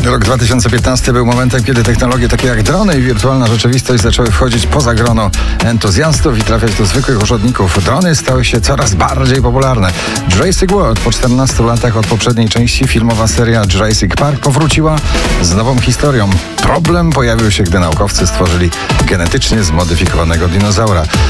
Rok 2015 był momentem, kiedy technologie takie jak drony i wirtualna rzeczywistość zaczęły wchodzić poza grono entuzjastów i trafiać do zwykłych użytkowników. Drony stały się coraz bardziej popularne. Jurassic World po 14 latach od poprzedniej części filmowa seria Jurassic Park powróciła z nową historią. Problem pojawił się, gdy naukowcy stworzyli genetycznie zmodyfikowanego dinozaura.